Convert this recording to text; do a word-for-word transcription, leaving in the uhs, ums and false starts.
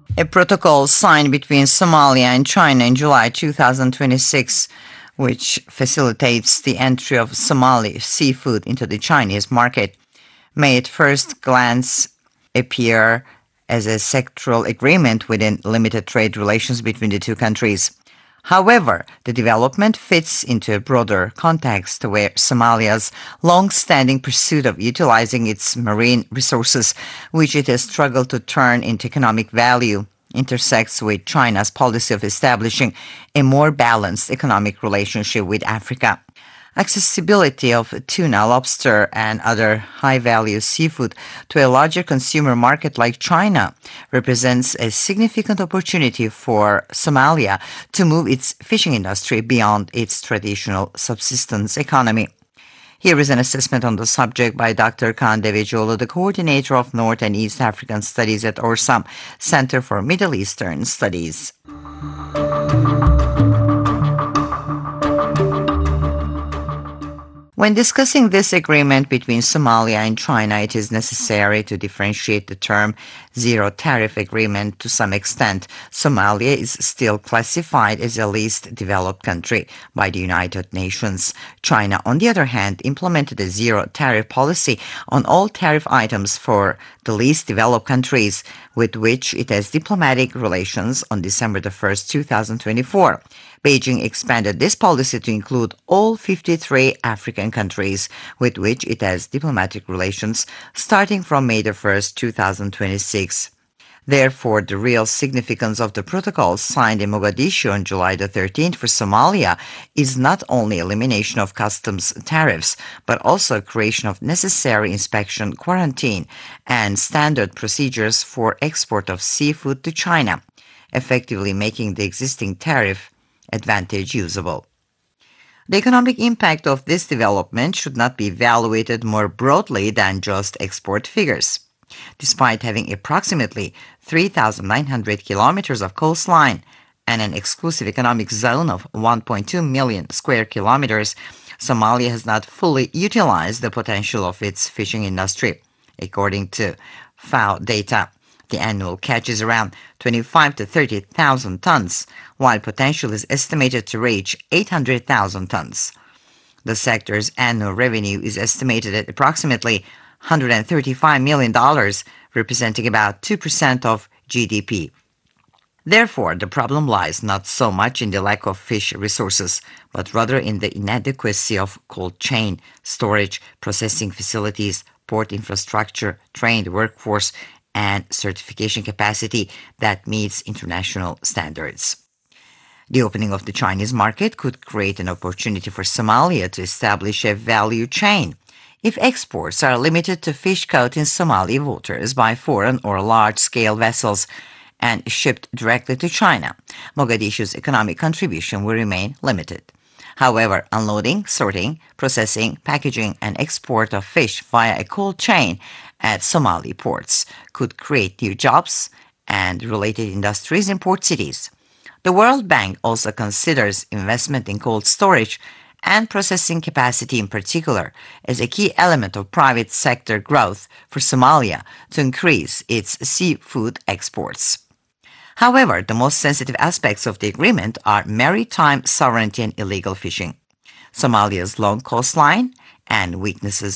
A protocol signed between Somalia and China in July two thousand twenty-six, which facilitates the entry of Somali seafood into the Chinese market, may at first glance appear as a sectoral agreement within limited trade relations between the two countries. However, the development fits into a broader context where Somalia's long-standing pursuit of utilizing its marine resources, which it has struggled to turn into economic value, intersects with China's policy of establishing a more balanced economic relationship with Africa. Accessibility of tuna, lobster, and other high-value seafood to a larger consumer market like China represents a significant opportunity for Somalia to move its fishing industry beyond its traditional subsistence economy. Here is an assessment on the subject by Doctor Kaan Devecioğlu, the coordinator of North and East African Studies at Orsam, Center for Middle Eastern Studies. When discussing this agreement between Somalia and China, it is necessary to differentiate the term zero tariff agreement to some extent. Somalia is still classified as a least developed country by the United Nations. China, on the other hand, implemented a zero tariff policy on all tariff items for the least developed countries, with which it has diplomatic relations on December the first, two thousand twenty-four. Beijing expanded this policy to include all fifty-three African countries with which it has diplomatic relations starting from May the first, two thousand twenty-six. Therefore, the real significance of the protocol signed in Mogadishu on July the thirteenth for Somalia is not only elimination of customs tariffs, but also creation of necessary inspection, quarantine, and standard procedures for export of seafood to China, effectively making the existing tariff advantage usable. The economic impact of this development should not be evaluated more broadly than just export figures. Despite having approximately three thousand nine hundred kilometers of coastline and an exclusive economic zone of one point two million square kilometers, Somalia has not fully utilized the potential of its fishing industry. According to F A O data, the annual catch is around twenty-five to thirty thousand tons, while potential is estimated to reach eight hundred thousand tons. The sector's annual revenue is estimated at approximately one hundred thirty-five million dollars, representing about two percent of G D P. Therefore, the problem lies not so much in the lack of fish resources, but rather in the inadequacy of cold chain, storage, processing facilities, port infrastructure, trained workforce, and certification capacity that meets international standards. The opening of the Chinese market could create an opportunity for Somalia to establish a value chain. If exports are limited to fish caught in Somali waters by foreign or large-scale vessels and shipped directly to China, Mogadishu's economic contribution will remain limited. However, unloading, sorting, processing, packaging, and export of fish via a cold chain at Somali ports could create new jobs and related industries in port cities. The World Bank also considers investment in cold storage and processing capacity in particular as a key element of private sector growth for Somalia to increase its seafood exports. However, the most sensitive aspects of the agreement are maritime sovereignty and illegal fishing. Somalia's long coastline and weaknesses